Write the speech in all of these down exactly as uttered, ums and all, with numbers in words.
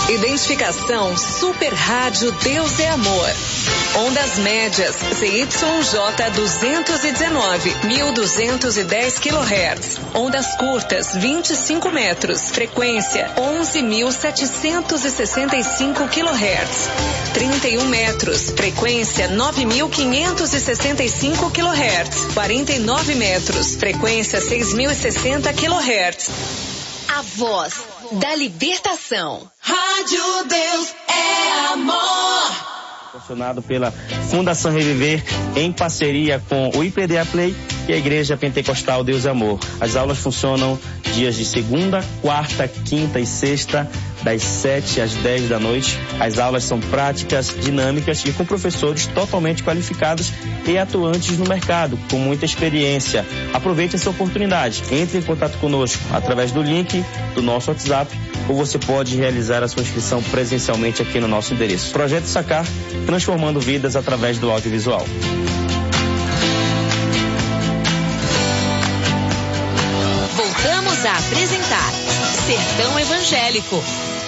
Identificação Super Rádio Deus é Amor. Ondas médias C Y J duzentos e dezenove, mil duzentos e dez quilohertz. Ondas curtas vinte e cinco metros. Frequência onze mil setecentos e sessenta e cinco quilohertz. trinta e um metros. Frequência nove mil quinhentos e sessenta e cinco quilohertz. quarenta e nove metros. Frequência seis mil e sessenta quilohertz. A voz da libertação. Rádio Deus é Amor. Proporcionado pela Fundação Reviver em parceria com o I P D A Play e a Igreja Pentecostal Deus é Amor. As aulas funcionam dias de segunda, quarta, quinta e sexta, das sete às dez da noite. As aulas são práticas, dinâmicas e com professores totalmente qualificados e atuantes no mercado, com muita experiência. Aproveite essa oportunidade. Entre em contato conosco através do link do nosso WhatsApp ou você pode realizar a sua inscrição presencialmente aqui no nosso endereço. Projeto Sacar, transformando vidas através do audiovisual. Voltamos a apresentar Sertão Evangélico.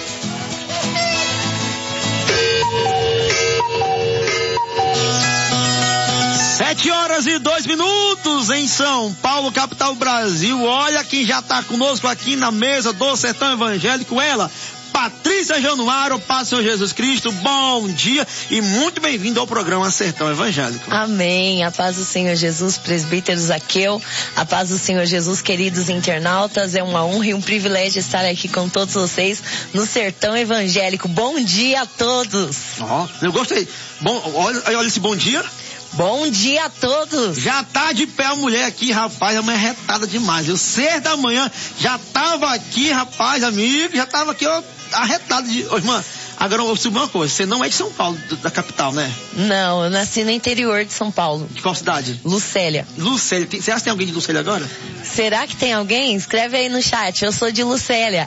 Sete horas e dois minutos em São Paulo, capital do Brasil. Olha quem já está conosco aqui na mesa do Sertão Evangélico, ela, Patrícia Januário. Paz do Senhor Jesus Cristo, bom dia e muito bem-vindo ao programa Sertão Evangélico. Amém, a paz do Senhor Jesus, presbítero Zaqueu, a paz do Senhor Jesus, queridos internautas, é uma honra e um privilégio estar aqui com todos vocês no Sertão Evangélico. Bom dia a todos. Ó, oh, eu gostei. Bom, olha, olha esse bom dia. Bom dia a todos. Já tá de pé a mulher aqui, rapaz, a mulher é retada demais. Eu seis da manhã já tava aqui, rapaz, amigo, já tava aqui, ó, arretado de... Ô, irmã, agora eu vou subir uma coisa, você não é de São Paulo, da capital, né? Não, eu nasci no interior de São Paulo. De qual cidade? Lucélia. Lucélia, tem, você acha que tem alguém de Lucélia agora? Será que tem alguém? Escreve aí no chat, eu sou de Lucélia.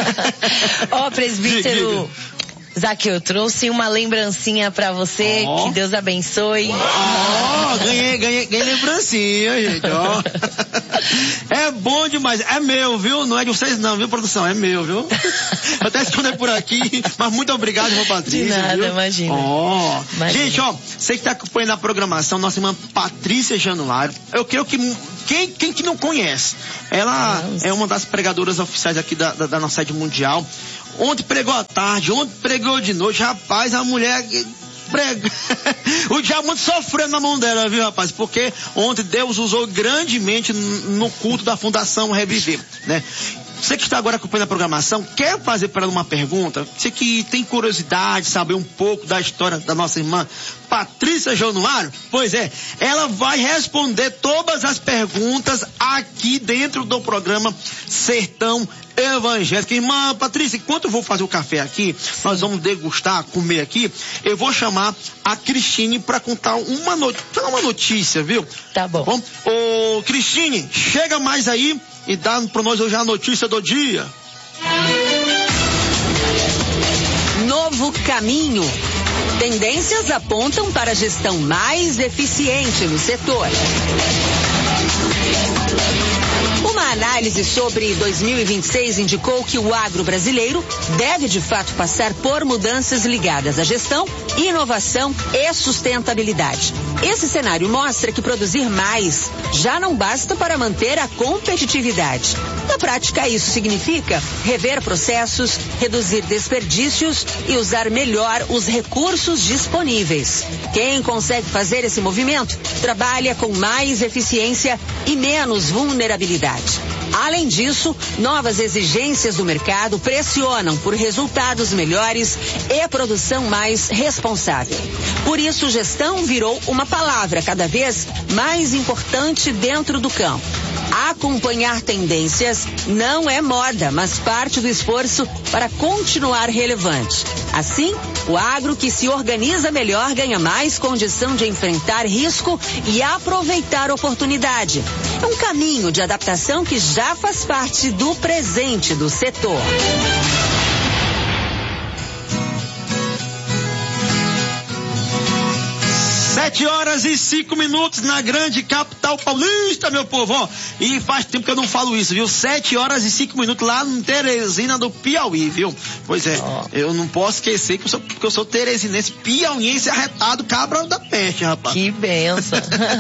Ó, presbítero Zaqueu, eu trouxe uma lembrancinha pra você, oh. Que Deus abençoe. Ó, oh, ganhei, ganhei, ganhei lembrancinha, gente, ó. Oh. É bom demais, é meu, viu? Não é de vocês não, viu, produção? É meu, viu? Eu até esconder por aqui, mas muito obrigado, irmã Patrícia. De nada, viu? imagina. Ó, oh. Imagina. Gente, ó, você que tá acompanhando a programação, nossa irmã Patrícia Januário, eu creio que quem, quem que não conhece, ela nossa. É uma das pregadoras oficiais aqui da, da, da nossa sede mundial. Ontem pregou à tarde, ontem pregou de noite, rapaz, a mulher prega. O diabo muito sofrendo na mão dela, viu, rapaz? Porque ontem Deus usou grandemente no culto da Fundação Reviver, né? Você que está agora acompanhando a programação, quer fazer para ela uma pergunta? Você que tem curiosidade de saber um pouco da história da nossa irmã Patrícia Januário? Pois é, ela vai responder todas as perguntas aqui dentro do programa Sertão Evangélico. Irmã Patrícia, enquanto eu vou fazer o café aqui, nós vamos degustar, comer aqui, eu vou chamar a Cristine para contar uma, no... uma notícia, viu? Tá bom. Bom, ô Cristine, chega mais aí e dá para nós hoje a notícia do dia. Novo caminho. Tendências apontam para a gestão mais eficiente no setor. Uma análise sobre dois mil e vinte e seis indicou que o agro brasileiro deve de fato passar por mudanças ligadas à gestão, inovação e sustentabilidade. Esse cenário mostra que produzir mais já não basta para manter a competitividade. Na prática, isso significa rever processos, reduzir desperdícios e usar melhor os recursos disponíveis. Quem consegue fazer esse movimento trabalha com mais eficiência e menos vulnerabilidade. Além disso, novas exigências do mercado pressionam por resultados melhores e produção mais responsável. Por isso, gestão virou uma palavra cada vez mais importante dentro do campo. Acompanhar tendências não é moda, mas parte do esforço para continuar relevante. Assim, o agro que se organiza melhor ganha mais condição de enfrentar risco e aproveitar oportunidade. É um caminho de adaptação que já faz parte do presente do setor. Sete horas e cinco minutos na grande capital paulista, meu povo, ó. E faz tempo que eu não falo isso, viu? Sete horas e cinco minutos lá em Teresina do Piauí, viu? Pois é, oh. eu não posso esquecer que eu sou, que eu sou teresinense, piauiense arretado, cabra da peste, rapaz. Que benção.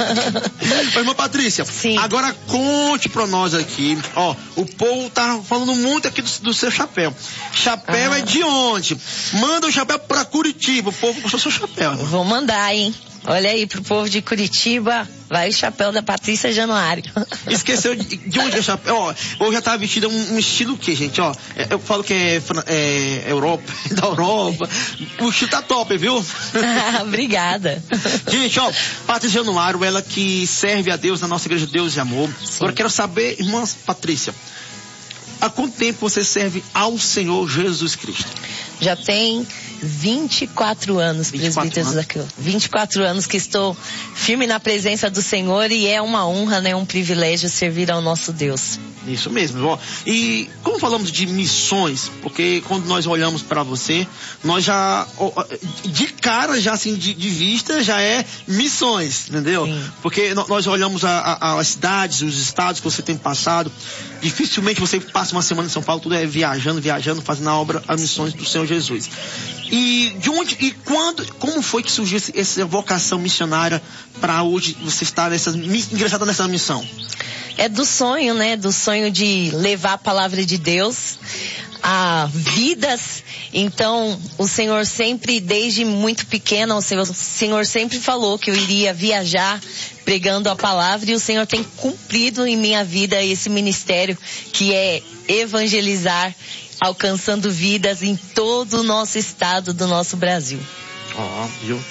Ô, irmã Patrícia, sim. Agora conte pra nós aqui, ó, o povo tá falando muito aqui do, do seu chapéu. Chapéu ah. é de onde? Manda o chapéu pra Curitiba, o povo gostou do seu chapéu. Irmã. Vou mandar, hein? Olha aí pro povo de Curitiba, vai o chapéu da Patrícia Januário. Esqueceu de, de onde é o chapéu? Ó, hoje já tá vestida um, um estilo o quê, gente? Ó, eu falo que é, é Europa, da Europa. O estilo tá top, viu? Obrigada. Gente, ó, Patrícia Januário, ela que serve a Deus na nossa igreja Deus e Amor. Sim. Agora eu quero saber, irmã Patrícia, há quanto tempo você serve ao Senhor Jesus Cristo? Já tem vinte e quatro anos, presbíteros aqui. vinte e quatro anos que estou firme na presença do Senhor e é uma honra, né, um privilégio servir ao nosso Deus. Isso mesmo, ó. E como falamos de missões, porque quando nós olhamos para você, nós já, de cara, já assim, de, de vista, já é missões, entendeu? Sim. Porque nós olhamos a, a, as cidades, os estados que você tem passado, dificilmente você passa uma semana em São Paulo, tudo é viajando, viajando, fazendo a obra, as missões do Senhor Jesus. E de onde, e quando, como foi que surgiu esse, essa vocação missionária para hoje você estar nessa, ingressada nessa missão? É do sonho, né? Do sonho de levar a palavra de Deus a vidas. Então, o Senhor sempre, desde muito pequena, o Senhor, o Senhor sempre falou que eu iria viajar pregando a palavra e o Senhor tem cumprido em minha vida esse ministério que é evangelizar, alcançando vidas em todo o nosso estado do nosso Brasil. Ó, oh, viu?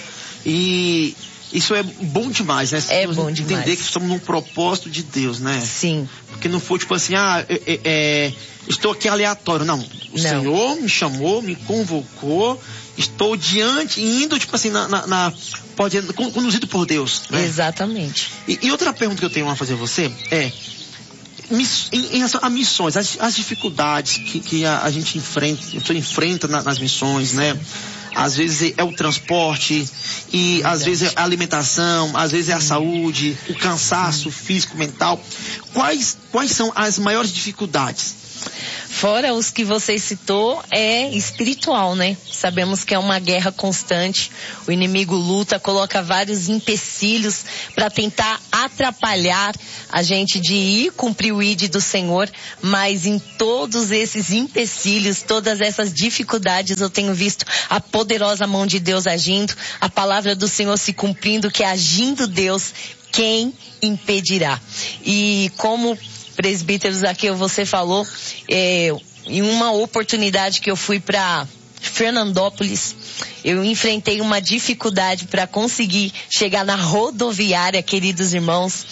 E isso é bom demais, né? É bom demais. Entender que estamos num propósito de Deus, né? Sim. Porque não foi tipo assim, ah, é, é, é, estou aqui aleatório. Não, o não. Senhor me chamou, me convocou, estou diante, indo tipo assim, na, na, na pode, conduzido por Deus, né? Exatamente. E, e outra pergunta que eu tenho a fazer a você é, em relação a missões, as, as dificuldades que, que a, a gente enfrenta, a pessoa enfrenta na, nas missões, né? Às vezes é o transporte, e Verdade. Às vezes é a alimentação, às vezes é a saúde, o cansaço físico, mental. Quais, quais são as maiores dificuldades? Fora os que você citou, é espiritual, né? Sabemos que é uma guerra constante. O inimigo luta, coloca vários empecilhos para tentar atrapalhar a gente de ir cumprir o I D do Senhor. Mas em todos esses empecilhos, todas essas dificuldades, eu tenho visto a poderosa mão de Deus agindo, a palavra do Senhor se cumprindo, que agindo Deus, quem impedirá? E como presbíteros aqui, você falou, é, em uma oportunidade que eu fui para Fernandópolis, eu enfrentei uma dificuldade para conseguir chegar na rodoviária, queridos irmãos,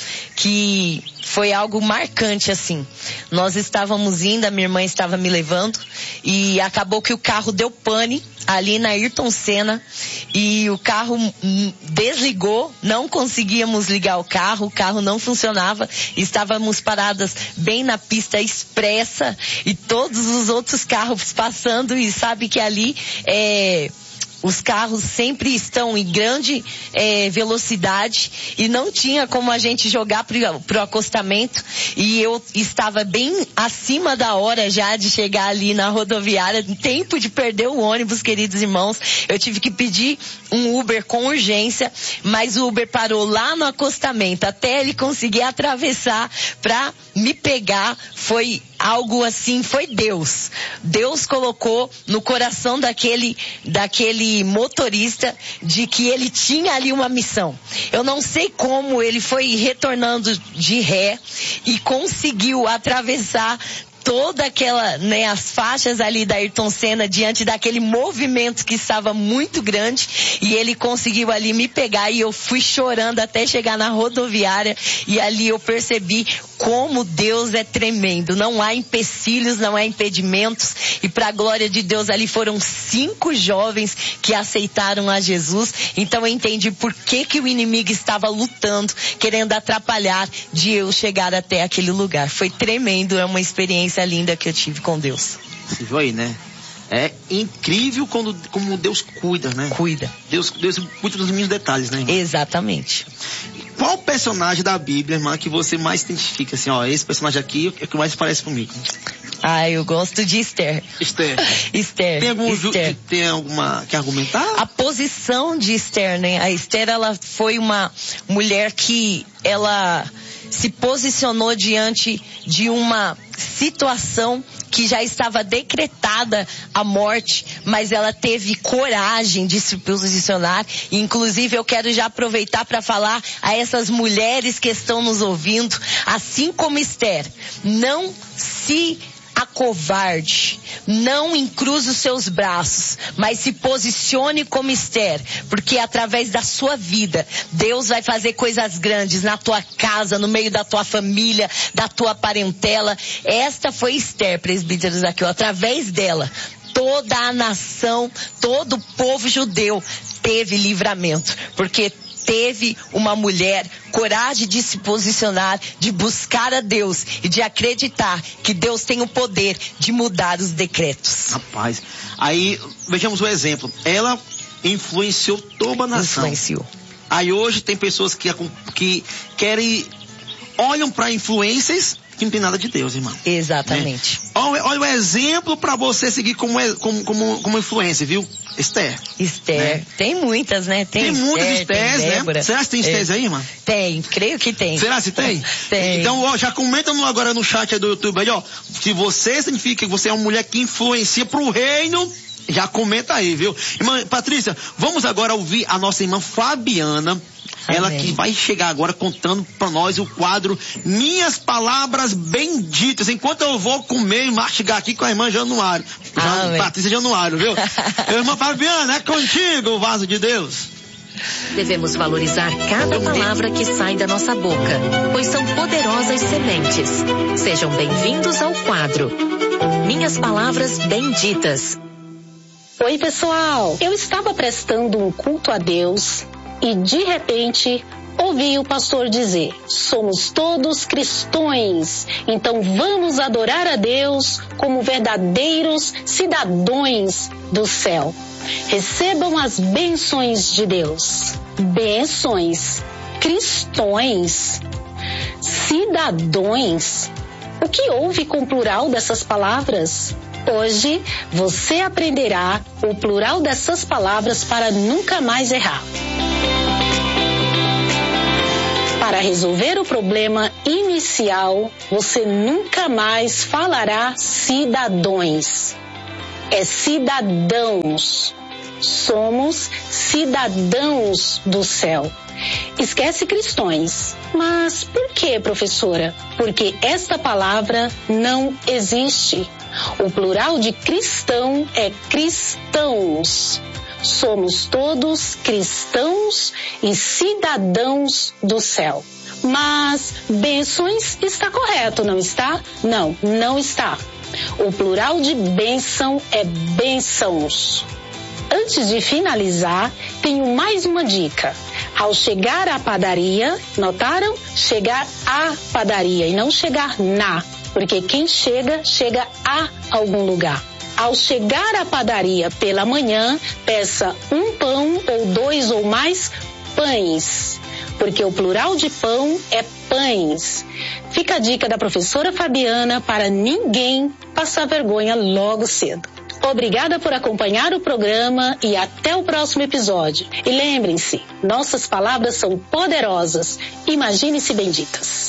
que foi algo marcante assim. Nós estávamos indo, a minha irmã estava me levando e acabou que o carro deu pane ali na Ayrton Senna e o carro desligou, não conseguíamos ligar o carro, o carro não funcionava, estávamos paradas bem na pista expressa e todos os outros carros passando e sabe que ali é... os carros sempre estão em grande eh, velocidade e não tinha como a gente jogar pro, pro acostamento e eu estava bem acima da hora já de chegar ali na rodoviária, tempo de perder o ônibus, queridos irmãos. Eu tive que pedir um Uber com urgência, mas o Uber parou lá no acostamento até ele conseguir atravessar para me pegar. Foi algo assim, foi Deus. Deus colocou no coração daquele, daquele motorista de que ele tinha ali uma missão. Eu não sei como ele foi retornando de ré e conseguiu atravessar toda aquela, né, as faixas ali da Ayrton Senna diante daquele movimento que estava muito grande e ele conseguiu ali me pegar e eu fui chorando até chegar na rodoviária e ali eu percebi como Deus é tremendo. Não há empecilhos, não há impedimentos e para a glória de Deus ali foram cinco jovens que aceitaram a Jesus. Então eu entendi por que que o inimigo estava lutando, querendo atrapalhar de eu chegar até aquele lugar. Foi tremendo, é uma experiência linda que eu tive com Deus. Você viu aí, né? É incrível quando, como Deus cuida, né? Cuida. Deus, Deus cuida dos mínimos detalhes, né, irmã? Exatamente. Qual personagem da Bíblia, irmã, que você mais identifica? Assim, ó, esse personagem aqui é o que mais parece comigo. Ah, eu gosto de Esther. Esther. Esther. Tem, algum Esther. Ju, tem alguma que argumentar? A posição de Esther, né? A Esther, ela foi uma mulher que ela se posicionou diante de uma situação que já estava decretada a morte, mas ela teve coragem de se posicionar. Inclusive, eu quero já aproveitar para falar a essas mulheres que estão nos ouvindo, assim como Esther, não se acovarde, não encruze os seus braços, mas se posicione como Esther, porque através da sua vida, Deus vai fazer coisas grandes na tua casa, no meio da tua família, da tua parentela. Esta foi Esther, presbíteros aqui, através dela, toda a nação, todo o povo judeu teve livramento, porque teve uma mulher coragem de se posicionar, de buscar a Deus e de acreditar que Deus tem o poder de mudar os decretos. Rapaz, aí vejamos o exemplo. Ela influenciou toda a nação. Influenciou. Aí hoje tem pessoas que, que querem, olham para influências que não tem nada de Deus, irmão. Exatamente. Né? Olha, olha o exemplo para você seguir como, como, como, como influência, viu? Esther. Esther. Né? Tem muitas, né? Tem, tem Esther, muitas Estérs, né? Será que tem Estérs é. aí, irmã? Tem, creio que tem. Será que tem? Tem. Então, ó, já comenta no, agora no chat aí do YouTube aí, ó. Se você significa que você é uma mulher que influencia pro reino, já comenta aí, viu? Irmã Patrícia, vamos agora ouvir a nossa irmã Fabiana. Ela Amém. Que vai chegar agora contando para nós o quadro Minhas Palavras Benditas. Enquanto eu vou comer e mastigar aqui com a irmã Januário. Amém. Patrícia Januário, viu? Irmã Fabiana, é contigo o vaso de Deus. Devemos valorizar cada palavra que sai da nossa boca, pois são poderosas sementes. Sejam bem-vindos ao quadro Minhas Palavras Benditas. Oi, pessoal! Eu estava prestando um culto a Deus e, de repente, ouvi o pastor dizer: somos todos cristões, então vamos adorar a Deus como verdadeiros cidadãos do céu. Recebam as bênçãos de Deus. Bênçãos, cristões, cidadãos. O que houve com o plural dessas palavras? Hoje você aprenderá o plural dessas palavras para nunca mais errar. Para resolver o problema inicial, você nunca mais falará cidadãos. É cidadãos. Somos cidadãos do céu. Esquece cristões. Mas por que, professora? Porque esta palavra não existe. O plural de cristão é cristãos. Somos todos cristãos e cidadãos do céu. Mas bênçãos está correto, não está? Não, não está. O plural de bênção é bênçãos. Antes de finalizar, tenho mais uma dica. Ao chegar à padaria, notaram? Chegar à padaria e não chegar na, porque quem chega, chega a algum lugar. Ao chegar à padaria pela manhã, peça um pão ou dois ou mais pães, porque o plural de pão é pães. Fica a dica da professora Fabiana para ninguém passar vergonha logo cedo. Obrigada por acompanhar o programa e até o próximo episódio. E lembrem-se, nossas palavras são poderosas. Imagine-se benditas.